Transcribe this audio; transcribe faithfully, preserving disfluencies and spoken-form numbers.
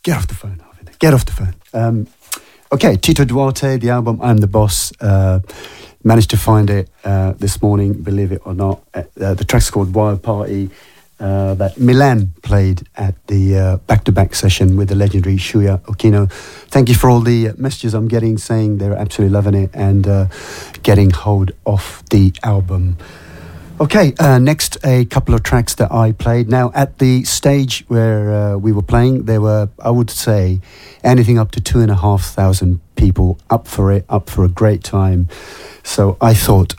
Get off the phone, Harvey. Get off the phone. Um, okay, Tito Duarte, the album I'm the Boss. Uh, managed to find it uh, this morning, believe it or not. Uh, the track's called Wild Party. Uh, that Milan played at the uh, back-to-back session with the legendary Shuya Okino. Thank you for all the messages I'm getting saying they're absolutely loving it and uh, getting hold of the album. Okay, uh, next a couple of tracks that I played. Now, at the stage where uh, we were playing, there were, I would say, anything up to two and a half thousand people up for it, up for a great time. So I thought